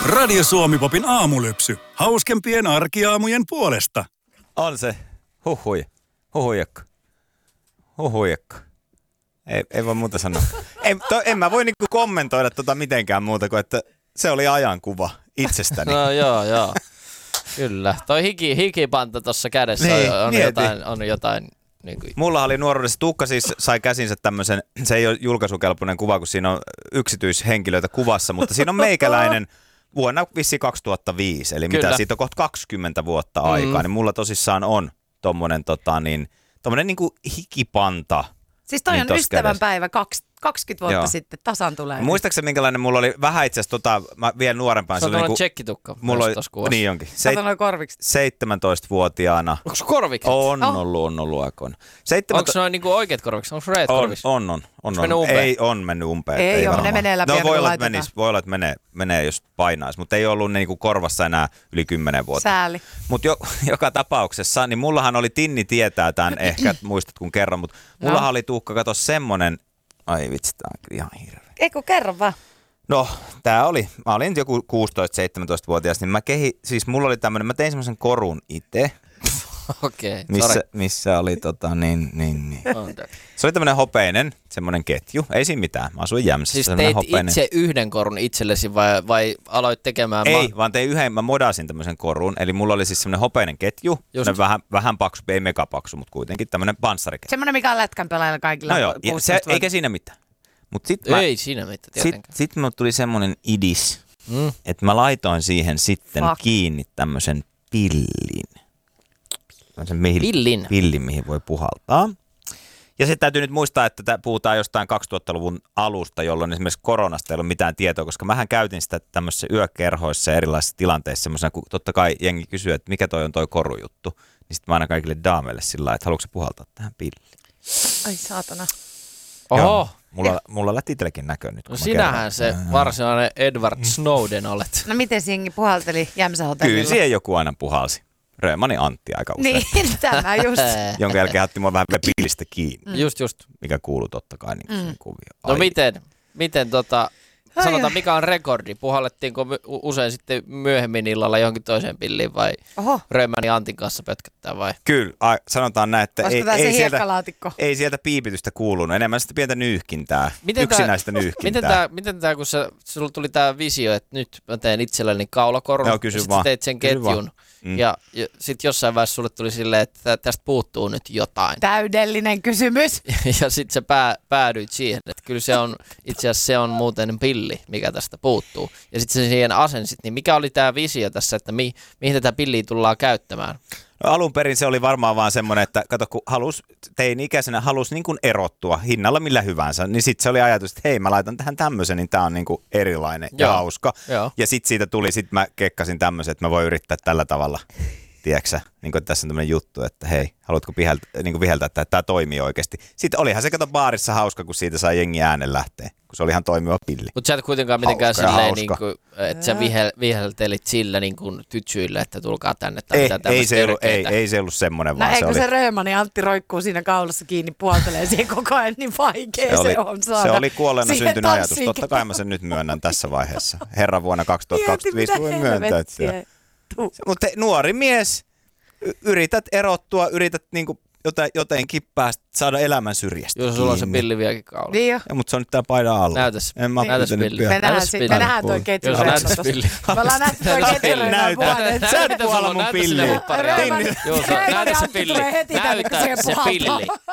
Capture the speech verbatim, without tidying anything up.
Radio Suomi-popin aamulypsy. Hauskempien arkiaamujen puolesta. On se. Huhuja. Huhujakka. Huhujakka. Ei, ei voi muuta sanoa. Ei, to, en mä voi niinku kommentoida tota mitenkään muuta kuin, että se oli ajankuva itsestäni. No joo, joo. Kyllä. Toi hiki, hikipanta tuossa kädessä niin, on, on jotain... On jotain niin kuin... Mulla oli nuoruudessa, Tuukka siis sai käsinsä tämmöisen, se ei ole julkaisukelpoinen kuva, kun siinä on yksityishenkilöitä kuvassa, mutta siinä on meikäläinen vuonna vissiin kaksituhattaviisi, eli Kyllä. mitä siitä on kohta kaksikymmentä vuotta aikaa, mm. niin mulla tosissaan on tommonen, tota, niin, tommonen niin kuin hikipanta. Siis toi niin on ystävänpäivä kaksikymmentä vuotta Joo. sitten, tasan tulee. Muistaakseni minkälainen mulla oli vähän itse asiassa, tota, mä vielä nuorempaan. Se on tuollainen niinku, tsekkitukka. Mulla oli, niin onkin. Seit, korvikset. seitsemäntoistavuotiaana. Onko se korvikset? On oh. ollut, on ollut aikoina. Seitsemänto... Onko se noin niinku oikeat korvikset? Onko se reet korvikset? On, on, on. on, on. Ei, on mennyt umpeen. Ei, ei ole, ne menee läpi. No voi olla, että menis, voi olla, että menee, menee jos painaisi, mutta ei ollut niinku korvassa enää yli kymmenen vuotta. Sääli. Mutta jo, joka tapauksessa, niin mullahan oli, Tinni tietää tämän, ehkä muistat kun kerran, mutta mullahan no. oli Tuukka, kato semmonen, ai vitsi, tää on ihan hirveä. Eikö kerro vaan? No, tää oli, mä olin joku kuusitoista-seitsemäntoista-vuotias, niin mä kehi, siis mulla oli tämmönen, mä tein semmoisen korun itse. Okei, okay, missä, missä oli tota niin, niin, niin. Se oli tämmönen hopeinen, semmonen ketju, ei siinä mitään, mä asuin Jämsässä. Siis teit hopeinen. Itse yhden korun itsellesi vai, vai aloit tekemään? Ei, ma- vaan tein yhden, mä modasin tämmöisen korun, eli mulla oli siis semmonen hopeinen ketju, vähän, vähän paksu, ei megapaksu, mutta kuitenkin tämmönen panssariketju. Semmonen, mikä on lätkän pelaajalla kaikilla. No joo, se, eikä siinä mitään. Mut sit mä, ei siinä mitään tietenkään. Sit, sit mulle tuli semmonen idis, mm. että mä laitoin siihen sitten Fuck. kiinni tämmösen pillin. Mihin, pillin? Pillin, mihin voi puhaltaa. Ja sitten täytyy nyt muistaa, että puhutaan jostain kaksituhattaluvun alusta, jolloin esimerkiksi koronasta ei ollut mitään tietoa, koska mähän käytin sitä tämmöisissä yökerhoissa ja erilaisissa tilanteissa semmoisena, kun totta kai jengi kysyy, että mikä toi on toi korujuttu, niin sitten mä aina kaikille daameille sillä lailla, että haluatko puhaltaa tähän pilliin. Ai saatana. Oho. Joo, mulla, no. mulla lähti itsellekin näköön nyt. No sinähän kerran. Se varsinainen Edward Snowden olet. No miten jengi puhalteli Jämsähotellilla? Kyllä siihen joku aina puhalsi. Röömani Antti aika usein. Niin, tämä just. Jonka jälkeen otti mua vähän pillistä kiinni. Mm. Just, just. Mikä kuuluu totta kai niin mm. kuvio. No miten, miten tota, ai sanotaan ai. Mikä on rekordi? Puhallettiinko usein sitten myöhemmin illalla johonkin toiseen pilliin vai Röömäni Antin kanssa pötköttää vai? Kyllä, a, sanotaan näin, että ei, ei, sieltä, ei sieltä piipitystä kuulunut, enemmän sitä pientä nyyhkintää, miten yksinäistä tää, nyyhkintää. Miten tämä, miten tää, kun sä, sulla tuli tämä visio, että nyt mä teen itselleni kaulakorun Joo, ja sitten teet sen ketjun. Mm. Ja, ja sitten jossain vaiheessa sulle tuli silleen, että tästä puuttuu nyt jotain. Täydellinen kysymys. Ja sitten sä pää, päädyit siihen, että kyllä se on, itse asiassa se on muuten pilli, mikä tästä puuttuu. Ja sitten sä siihen asensit, niin mikä oli tämä visio tässä, että mi, mihin tätä pilliä tullaan käyttämään? No, alun perin se oli varmaan vaan semmoinen, että kato, kun halus, teini-ikäisenä halusi niin kuin erottua hinnalla millä hyvänsä, niin sitten se oli ajatus, että hei, mä laitan tähän tämmöisen, niin tää on niin kuin erilainen Joo. ja hauska. Joo. Ja sitten siitä tuli, sitten mä kekkasin tämmöisen, että mä voin yrittää tällä tavalla, tiedätkö niin kuin tässä on tämmöinen juttu, että hei, haluatko viheltä, niin kuin viheltää, että tämä toimii oikeasti. Sitten olihan se kato baarissa hauska, kun siitä sai jengi äänen lähteä, kun se oli ihan toimiva pilli. Mutta sä et kuitenkaan mitenkään silleen, niin kuin, että sä vihel, viheltelit sillä niin kuin tytsyillä, että tulkaa tänne. Ei, ei, se ollut, ei, ei se ollut semmoinen, no vaan eikö se oli... se Röömäni Antti roikkuu siinä kaulassa kiinni, puhaltelee siihen koko ajan, niin vaikea se, oli, se on saada. Se oli kuolleena syntynyt ajatus. Totta kai mä sen nyt myönnän tässä vaiheessa. Herran vuonna kaksituhattakaksikymmentäviisi voi myöntää. Että... Mutta nuori mies, yrität erottua, yrität niinku jotenkin päästä saada elämän syrjästä. Joo, sulla on se pilli vieläkin kaula. Niin jo. Ja, mutta se on nyt tää paidan alla. Näytäs. En mä näytäs pilli. Me nähdään, si- me nähdään toi ketju. Näytäs pilli. Me ollaan nähty toi ketju. Näytä. Sä et puhalla mun pilliä. Joo, näytä se pilli. Näytä se pilli.